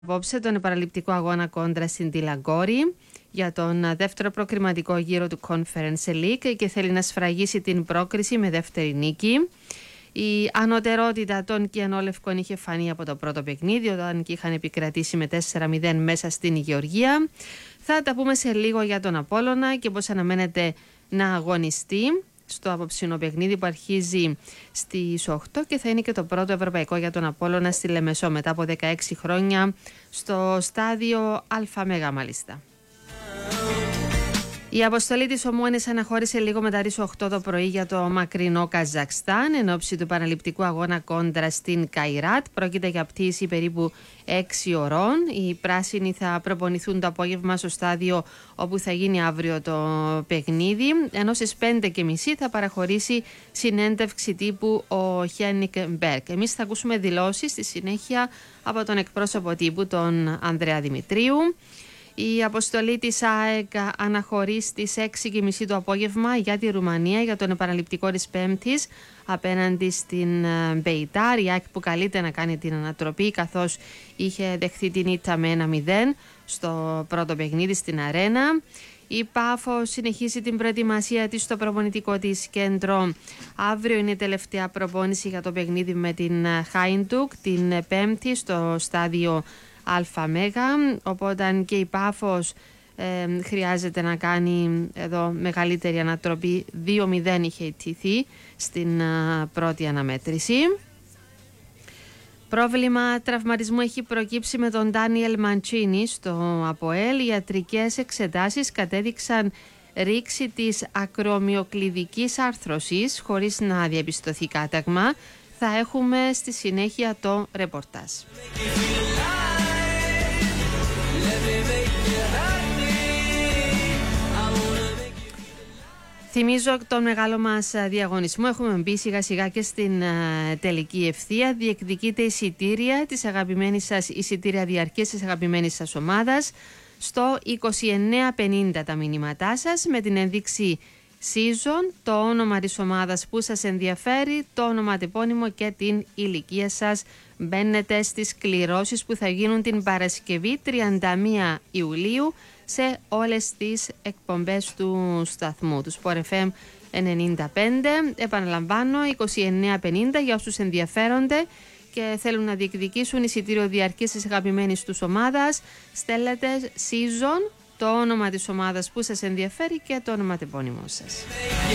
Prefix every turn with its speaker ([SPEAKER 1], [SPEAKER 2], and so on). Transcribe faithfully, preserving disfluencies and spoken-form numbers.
[SPEAKER 1] Απόψε τον επαραληπτικό αγώνα κόντρα στην Τιλαγκόρη για τον δεύτερο προκριματικό γύρο του Conference League και θέλει να σφραγίσει την πρόκριση με δεύτερη νίκη. Η ανωτερότητα των κιανόλευκων είχε φανεί από το πρώτο παιχνίδι όταν και είχαν επικρατήσει με τέσσερα μηδέν μέσα στην Γεωργία. Θα τα πούμε σε λίγο για τον Απόλλωνα και πώς αναμένεται να αγωνιστεί στο απόψινο παιχνίδι που αρχίζει στις οκτώ και θα είναι και το πρώτο ευρωπαϊκό για τον Απόλλωνα στη Λεμεσό μετά από δεκαέξι χρόνια στο στάδιο ΑΜΕΓΑ μάλιστα. Η αποστολή της Ομόενες αναχώρησε λίγο μετά τις οκτώ το πρωί για το μακρινό Καζακστάν εν ώψη του επαναληπτικού αγώνα κόντρα στην Καϊράτ. Πρόκειται για πτήση περίπου έξι ωρών. Οι πράσινοι θα προπονηθούν το απόγευμα στο στάδιο όπου θα γίνει αύριο το παιχνίδι, ενώ στις πέντε και μισή θα παραχωρήσει συνέντευξη τύπου ο Χένικ Μπέρκ. Εμείς θα ακούσουμε δηλώσεις στη συνέχεια από τον εκπρόσωπο τύπου, τον Ανδρέα Δημητρίου. Η αποστολή της ΑΕΚ αναχωρεί στις έξι και μισή το απόγευμα για τη Ρουμανία για τον επαναληπτικό της Πέμπτης απέναντι στην Μπεϊτάρ. Η ΑΕΚ που καλείται να κάνει την ανατροπή καθώς είχε δεχθεί την ήττα με ένα μηδέν στο πρώτο παιχνίδι στην Αρένα. Η Πάφο συνεχίζει την προετοιμασία της στο προπονητικό της κέντρο. Αύριο είναι η τελευταία προπόνηση για το παιχνίδι με την Χάιντουκ την Πέμπτη στο στάδιο ΑΜΕΓΑ, οπότε και η Πάφος ε, χρειάζεται να κάνει εδώ μεγαλύτερη ανατροπή. δύο μηδέν είχε ιτηθεί στην α, πρώτη αναμέτρηση. Πρόβλημα τραυματισμού έχει προκύψει με τον Ντάνιελ Μαντσίνι στο ΑΠΟΕΛ. Οι ιατρικές εξετάσεις κατέδειξαν ρήξη της ακρομυοκλειδικής άρθρωσης χωρίς να διαπιστωθεί κάταγμα. Θα έχουμε στη συνέχεια το ρεπορτάζ. Θυμίζω τον μεγάλο μας διαγωνισμό. Έχουμε μπει σιγά σιγά και στην uh, τελική ευθεία. Διεκδικείτε εισιτήρια της αγαπημένης σας, εισιτήρια διαρκείας της αγαπημένης σας ομάδας στο είκοσι εννέα πενήντα τα μηνύματά σας με την ένδειξη season, το όνομα της ομάδας που σας ενδιαφέρει, το όνομα τεπώνυμο και την ηλικία σας. Μπαίνετε στις κληρώσεις που θα γίνουν την Παρασκευή τριάντα μία Ιουλίου σε όλες τις εκπομπές του σταθμού, του Sport εφ εμ ενενήντα πέντε. Επαναλαμβάνω, είκοσι εννέα πενήντα για όσους ενδιαφέρονται και θέλουν να διεκδικήσουν εισιτήριο διαρκής της αγαπημένης τους ομάδας. Στέλνετε season, το όνομα της ομάδας που σας ενδιαφέρει και το όνομα τεπώνυμό σας.